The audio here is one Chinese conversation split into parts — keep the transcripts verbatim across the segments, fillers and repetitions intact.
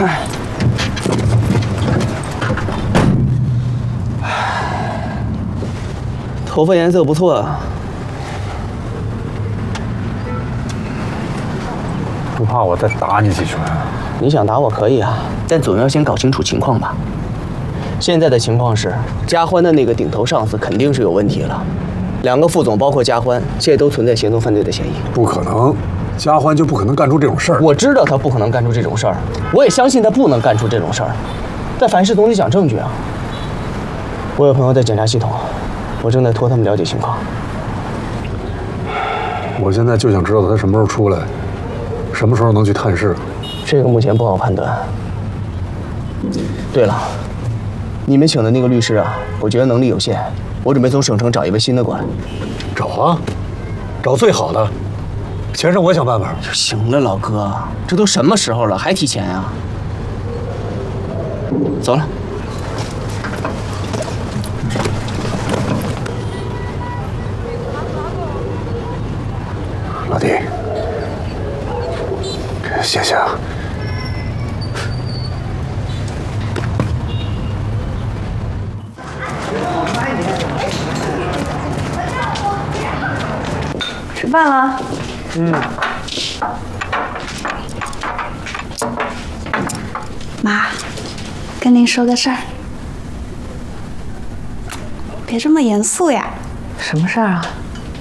头发颜色不错啊。 不怕我再打你几拳？ 你想打我可以啊，但总要先搞清楚情况吧。现在的情况是，嘉欢的那个顶头上司肯定是有问题了。两个副总，包括嘉欢，现在都存在协同犯罪的嫌疑。 不可能，嘉欢就不可能干出这种事儿。 我知道他不可能干出这种事儿，我也相信他不能干出这种事儿。但凡事总得讲证据啊。我有朋友在检察系统，我正在托他们了解情况。 我现在就想知道他什么时候出来，什么时候能去探视。 这个目前不好判断。对了，你们请的那个律师啊，我觉得能力有限，我准备从省城找一位新的过来。 找啊，找最好的，钱是我想办法。 行了，老哥，这都什么时候了，还提钱啊？走了。 老弟，谢谢啊。 吃饭了。嗯。妈，跟您说个事儿。别这么严肃呀。 什么事儿啊？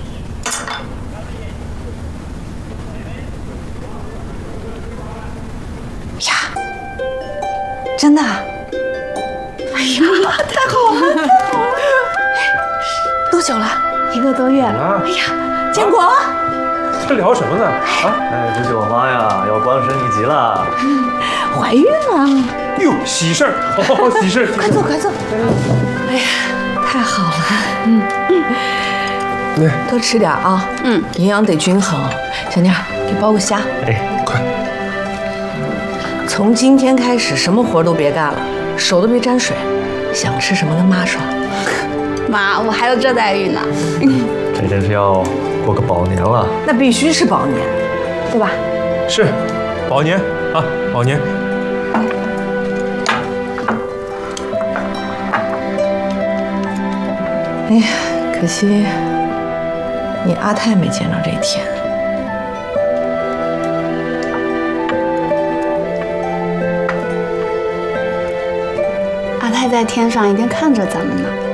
呀，真的？哎呀，太好了，太好了！多久了？一个多月了。哎呀，建国， 这聊什么呢？啊？哎，这是我妈呀，要官升一级了。 怀孕了。 哟，喜事儿！哦，喜事儿！ 快坐，快坐。 哎呀，太好了。嗯嗯，多吃点啊。嗯，营养得均衡。小妮儿，给包个虾。 哎，快。 从今天开始，什么活都别干了，手都别沾水，想吃什么跟妈说。 妈，我还有这待遇呢。 这真是要过个宝年了。 那必须是宝年，对吧？ 是，宝年啊，宝年。 哎呀，可惜你阿泰没见着这一天。 阿泰在天上一定看着咱们呢。